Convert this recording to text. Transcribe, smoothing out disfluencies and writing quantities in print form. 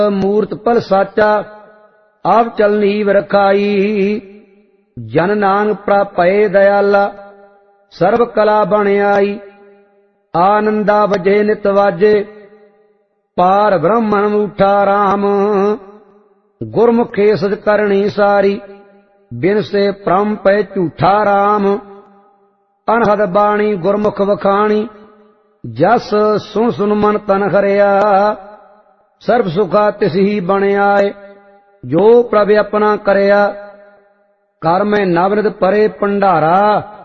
मूर्त पल साचा आप चलनीव रखाई। जन नानक प्रापए दयाला सर्व कला बन आई। आनंदा बजे नित वाजे पार ब्रह्मण उठा राम। गुरमुखे सद करणी सारी बिन से परम पै झूठा राम। अनहद बाणी गुरमुख वखाणी जस सुन सुन मन तन हरिया। सर्व सुखा तिस ही बन आए जो प्रभ अपना करया। कर में नवनित परे भंडारा